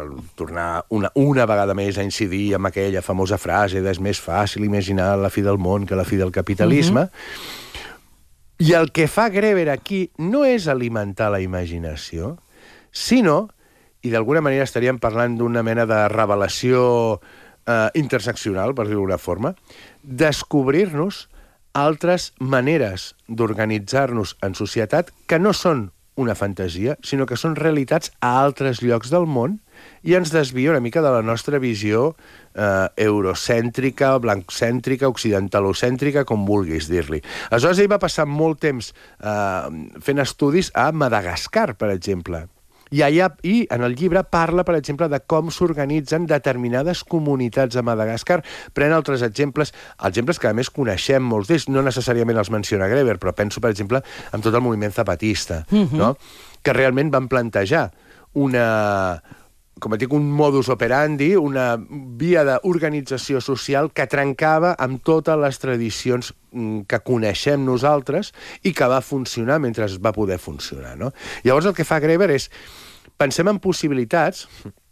tornar una vegada més a incidir amb aquella famosa frase de és més fàcil imaginar la fi del món que la fi del capitalisme. I el que fa Greber aquí no és alimentar la imaginació, sinó, i d'alguna manera estaríem parlant d'una mena de revelació interseccional, per dir-ho d'alguna forma, descobrir-nos altres maneres d'organitzar-nos en societat que no són una fantasia, sinó que són realitats a altres llocs del món i ens desvia una mica de la nostra visió eurocèntrica, blancocèntrica, occidentalocèntrica, com vulguis dir-li. Aleshores, ell va passar molt temps fent estudis a Madagascar, per exemple. I en el llibre parla, per exemple, de com s'organitzen determinades comunitats a Madagascar. Pren altres exemples que a més coneixem molts d'ells, no necessàriament els menciona Greber, però penso, per exemple, en tot el moviment zapatista, no? Que realment van plantejar com et dic, un modus operandi, una via d'organització social que trencava amb totes les tradicions que coneixem nosaltres i que va funcionar mentre va poder funcionar, no? Llavors el que fa Greber és, pensem en possibilitats.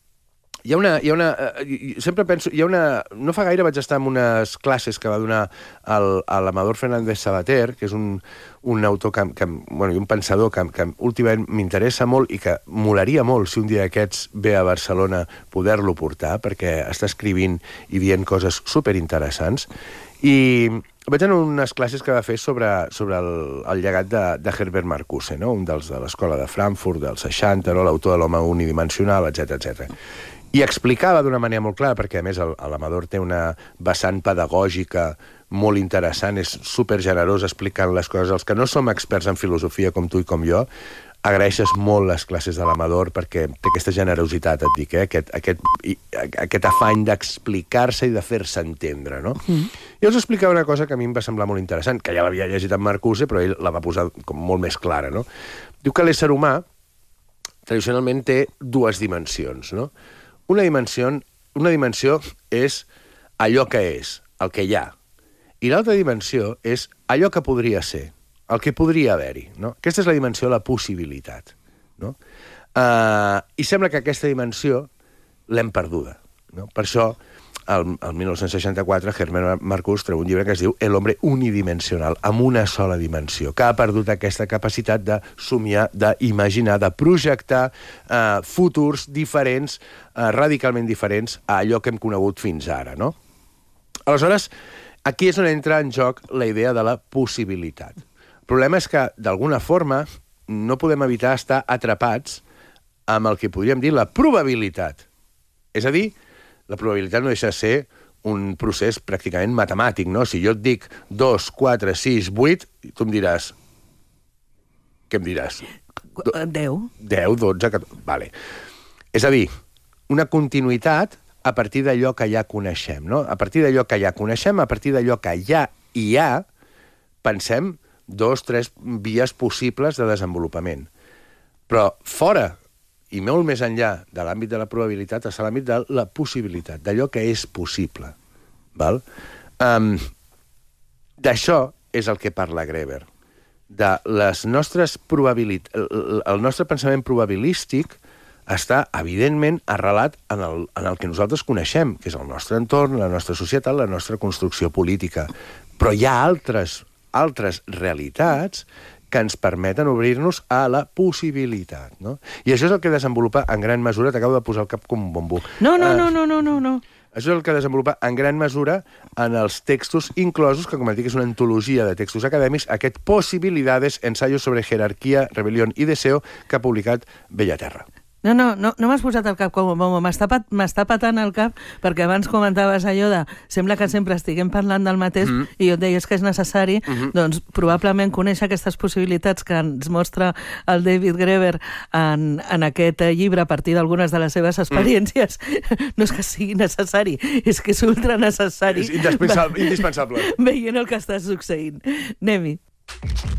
Sempre penso, no fa gaire vaig estar en unes classes que va donar l'Amador Fernández Sabater, que és un autor i un pensador que últimament m'interessa molt i que molaria molt si un dia d'aquests ve a Barcelona poder-lo portar, perquè està escrivint i dient coses superinteressants. I vaig anar a unes classes que va fer sobre el llegat de Herbert Marcuse, no? Un dels de l'Escola de Frankfurt, dels 60, no? L'autor de l'home unidimensional, etc. I explicava d'una manera molt clara, perquè a més l'Amador té una vessant pedagògica molt interessant, és supergenerós explicant les coses. Els que no som experts en filosofia com tu i com jo, agraeixes molt les classes de l'Amador perquè té aquesta generositat, et dic, aquest afany d'explicar-se i de fer-se entendre, no? I els explicava una cosa que a mi em va semblar molt interessant, que ja l'havia llegit en Marcuse, però ell la va posar com molt més clara, no? Diu que l'ésser humà tradicionalment té dues dimensions, no? Una dimensió és allò que és, el que hi ha. I l'altra dimensió és allò que podria ser, el que podria haver-hi, no? Aquesta és la dimensió de la possibilitat, no? I sembla que aquesta dimensió l'hem perduda, no? Per això, el 1964, Herbert Marcuse treu un llibre que es diu El hombre unidimensional, amb una sola dimensió, que ha perdut aquesta capacitat de somiar, d'imaginar, de projectar futurs diferents, radicalment diferents a allò que hem conegut fins ara, no? Aleshores, aquí és on entra en joc la idea de la possibilitat. El problema és que, d'alguna forma, no podem evitar estar atrapats amb el que podríem dir la probabilitat. És a dir, la probabilitat no deixa de ser un procés pràcticament matemàtic, no? Si jo et dic 2, 4, 6, 8, tu em diràs... Què em diràs? 10. 10, 12, 14... Vale. És a dir, una continuïtat a partir d'allò que ja coneixem, no? A partir d'allò que ja coneixem, a partir d'allò que ja hi ha, pensem 2, 3 vies possibles de desenvolupament. Però fora i molt més enllà de l'àmbit de la probabilitat, és l'àmbit de la possibilitat, d'allò que és possible. Val? D'això és el que parla Greber. De les nostres probabilitats... El nostre pensament probabilístic està, evidentment, arrelat en el que nosaltres coneixem, que és el nostre entorn, la nostra societat, la nostra construcció política. Però hi ha altres realitats que ens permeten obrir-nos a la possibilitat, no? I això és el que desenvolupa en gran mesura... T'acabo de posar el cap com un bombó. No. Això és el que desenvolupa en gran mesura en els textos inclosos, que com et dic és una antologia de textos acadèmics, aquest Posibilidades, ensayos sobre jerarquía, rebelión y deseo, que ha publicat Bellaterra. No m'has posat el cap com un bombo, m'està patant el cap, perquè abans comentaves allò de sembla que sempre estiguem parlant del mateix i jo et deies que és necessari, doncs probablement conèixer aquestes possibilitats que ens mostra el David Greber en aquest llibre a partir d'algunes de les seves experiències. No és que sigui necessari, és que és ultra necessari. És indispensable. Veient el que està succeint. Anem-hi.